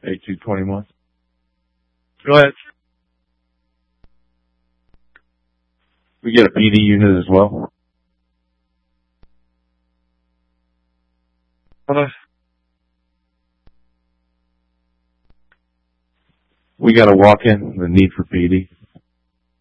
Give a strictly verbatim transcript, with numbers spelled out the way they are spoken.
eight two two one. Go ahead. We get a P D unit as well. Uh, We got a walk-in, the need for P D.